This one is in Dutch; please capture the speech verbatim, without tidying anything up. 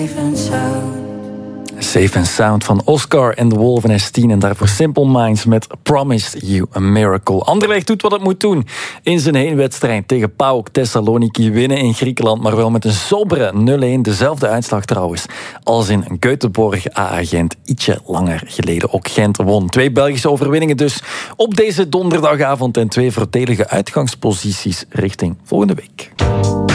Safe and Sound van Oscar en The Wolven S tien. En daarvoor Simple Minds met Promised You a Miracle. Anderlecht doet wat het moet doen in zijn heenwedstrijd tegen PAOK Thessaloniki. Winnen in Griekenland, maar wel met een sombere nul-een. Dezelfde uitslag trouwens als in Göteborg. A A Gent ietsje langer geleden. Ook Gent won. Twee Belgische overwinningen dus op deze donderdagavond. En twee voordelige uitgangsposities richting volgende week.